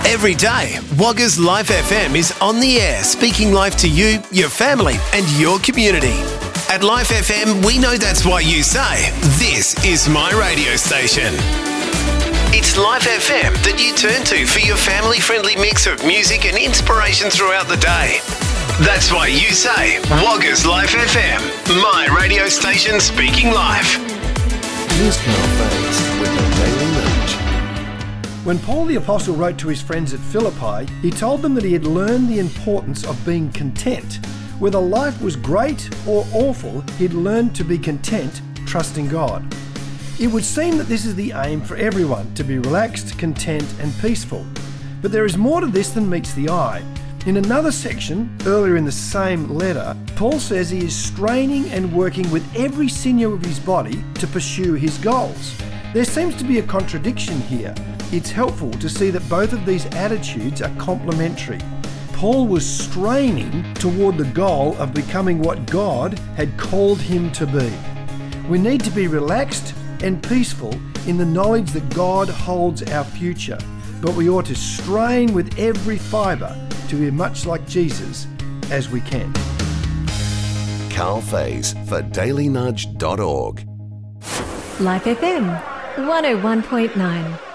Every day, Wagga's Life FM is on the air, speaking life to you, your family and your community. At Life FM, we know that's why you say, this is my radio station. It's Life FM that you turn to for your family-friendly mix of music and inspiration throughout the day. That's why you say, Wagga's Life FM, my radio station speaking life. Here's Carl Faze with the Daily Nudge. When Paul the Apostle wrote to his friends at Philippi, he told them that he had learned the importance of being content. Whether life was great or awful, he'd learned to be content, trusting God. It would seem that this is the aim for everyone, to be relaxed, content and peaceful. But there is more to this than meets the eye. In another section, earlier in the same letter, Paul says he is straining and working with every sinew of his body to pursue his goals. There seems to be a contradiction here. It's helpful to see that both of these attitudes are complementary. Paul was straining toward the goal of becoming what God had called him to be. We need to be relaxed and peaceful in the knowledge that God holds our future, but we ought to strain with every fibre to be much like Jesus as we can. Carl Faze for dailynudge.org. Life FM 101.9.